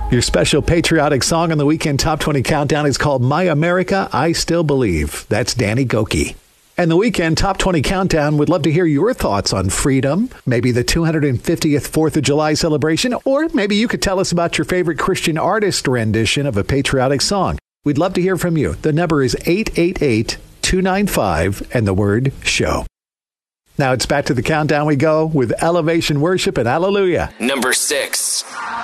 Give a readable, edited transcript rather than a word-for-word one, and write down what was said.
Your special patriotic song on the Weekend Top 20 Countdown is called My America, I Still Believe. That's Danny Gokey. And the Weekend Top 20 Countdown would love to hear your thoughts on freedom, maybe the 250th 4th of July celebration, or maybe you could tell us about your favorite Christian artist rendition of a patriotic song. We'd love to hear from you. The number is 888-295 and the word show. Now it's back to the countdown we go with Elevation Worship and Hallelujah. Number 6.